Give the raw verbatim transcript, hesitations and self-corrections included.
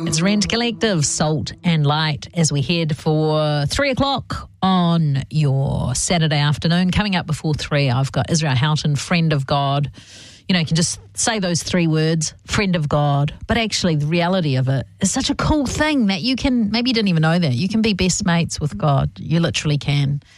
It's Rent Collective, Salt and Light, as we head for three o'clock on your Saturday afternoon. Coming up before three, I've got Israel Houghton, friend of God. You know, you can just say those three words, friend of God. But actually, the reality of it is such a cool thing that you can, maybe you didn't even know that, you can be best mates with God. You literally can.